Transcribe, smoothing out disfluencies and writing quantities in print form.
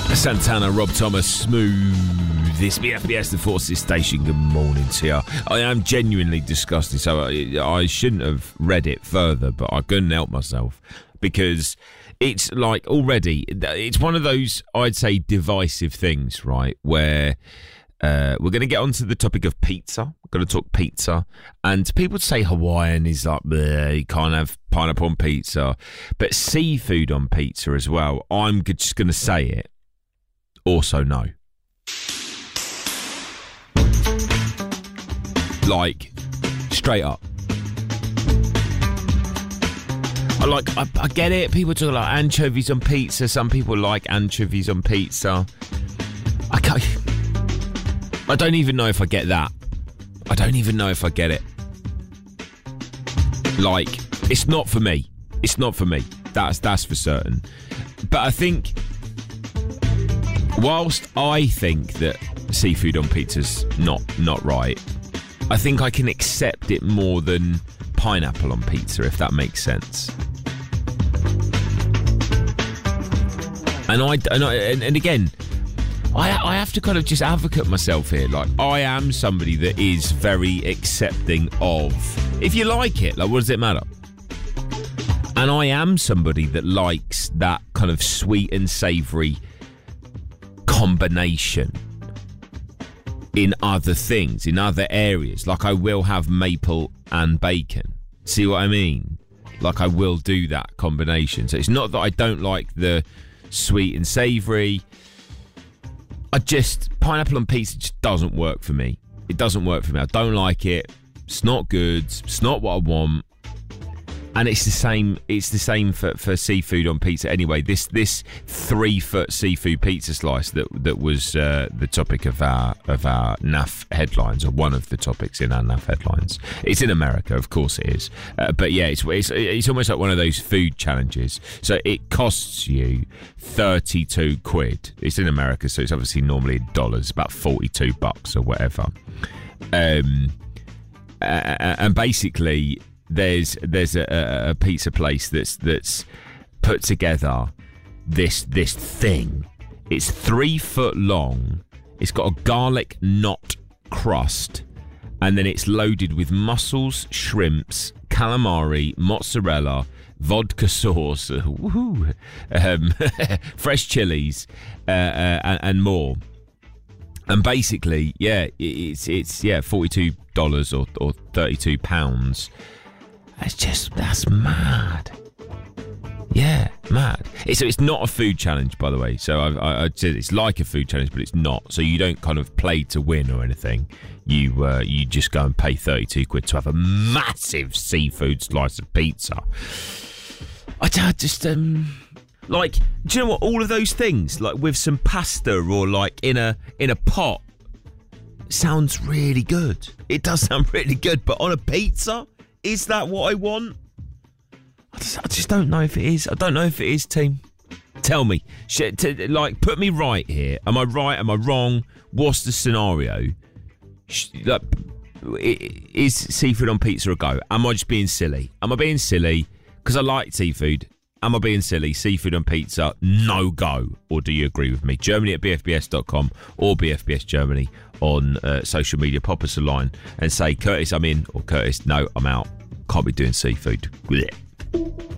Santana, Rob Thomas, Smooth. This BFBS, the Forces Station. Good morning to you. I am genuinely disgusted, so I shouldn't have read it further, but I couldn't help myself because it's like already, it's one of those, I'd say, divisive things, right, where we're going to get onto the topic of pizza. We're going to talk pizza, and people say Hawaiian is like, you can't have pineapple on pizza, but seafood on pizza as well. I'm just going to say it. Also, no. Like, straight up. I get it. People talk like anchovies on pizza. Some people like anchovies on pizza. I don't even know if I get that. I don't even know if I get it. Like, it's not for me. It's not for me. That's for certain. But I think, whilst I think that seafood on pizza's not right, I think I can accept it more than pineapple on pizza, if that makes sense. And again, I have to kind of just advocate myself here. Like, I am somebody that is very accepting of, if you like it, like, what does it matter? And I am somebody that likes that kind of sweet and savoury combination in other things, in other areas. Like, I will have maple and bacon. See what I mean? Like, I will do that combination. So it's not that I don't like the sweet and savoury. Pineapple on pizza just doesn't work for me. It doesn't work for me. I don't like it. It's not good. It's not what I want. And it's the same for seafood on pizza anyway. This 3-foot seafood pizza slice that was the topic of our NAF headlines, or one of the topics in our NAF headlines. It's in America, of course it is. But yeah, it's almost like one of those food challenges. So it costs you 32 quid. It's in America, so it's obviously normally dollars, about $42 or whatever. And basically, there's a pizza place that's put together this thing. It's 3 foot long. It's got a garlic knot crust, and then it's loaded with mussels, shrimps, calamari, mozzarella, vodka sauce, fresh chilies, and more. And basically, yeah, it's $42 or £32. That's mad. Yeah, mad. So it's not a food challenge, by the way. So I said it's like a food challenge, but it's not. So you don't kind of play to win or anything. You just go and pay 32 quid to have a massive seafood slice of pizza. I just like, do you know what? All of those things, like with some pasta or like in a pot, sounds really good. It does sound really good, but on a pizza, is that what I want? I just don't know if it is. I don't know if it is, team. Tell me. Like, put me right here. Am I right? Am I wrong? What's the scenario? Is seafood on pizza a go? Am I just being silly? Am I being silly because I like seafood? Am I being silly? Seafood on pizza, no go. Or do you agree with me? Germany at bfbs.com or BFBS Germany on social media. Pop us a line and say, Curtis, I'm in, or Curtis, no, I'm out. Can't be doing seafood. Blech.